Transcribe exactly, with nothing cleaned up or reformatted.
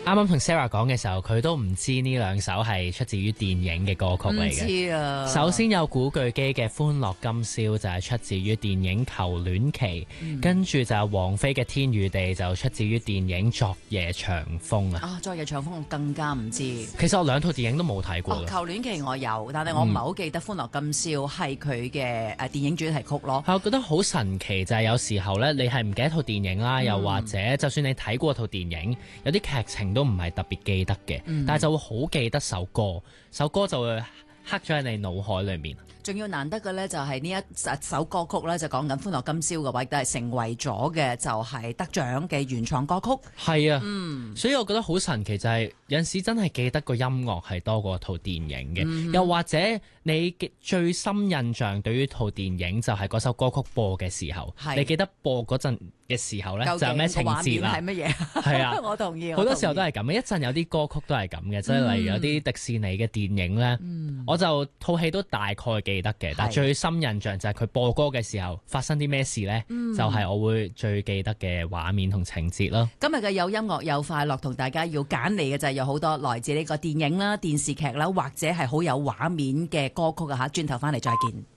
啱啱同 Sarah 講嘅時候，佢都唔知呢兩首係出自於電影嘅歌曲嚟嘅。 唔知啊。 首先有古巨基嘅《歡樂今宵》就係出自於電影《求戀期》，嗯、跟住就係王菲嘅《天與地》就出自於電影《昨夜長風》啊。 啊，昨夜長風我更加唔知。 其實我兩套電影都冇睇過。 哦，求戀期我有，但係我唔係好記得《歡樂今宵》係佢嘅誒電影主題曲咯。 係，我覺得好神奇就係有時候咧，你係唔記得套電影啦，嗯、又或者就算你睇過套電影，有啲劇情都唔係特別記得嘅，嗯、但係就會好記得首歌，首歌就會刻咗喺你腦海裏面。 仲要難得嘅咧，就係呢一首歌曲咧，就講緊《歡樂今宵》嘅話，都係成為咗嘅就係得獎嘅原創歌曲。 係啊， 嗯， 所以我覺得好神奇就係、是、有陣時真係記得個音樂係多過套電影嘅，嗯、又或者你最深印象對於套電影就係嗰首歌曲播嘅時候，是你記得播嗰陣嘅時候咧就係咩情節啦？ 係乜嘢？ 係啊， 我同意。 好多時候都係咁嘅，一陣有啲歌曲都係咁嘅，即係、嗯、例如有啲迪士尼嘅電影咧，嗯、我就套戲都大概記得嘅，但係最深印象就係佢播歌嘅時候發生啲咩事咧，嗯、就係我會最記得嘅畫面同情節咯。 今日嘅有音樂有快樂，同大家要揀嚟嘅就係有好多來自呢個電影啦、電視劇啦，或者係好有畫面嘅歌曲啊嚇！轉頭翻嚟再見。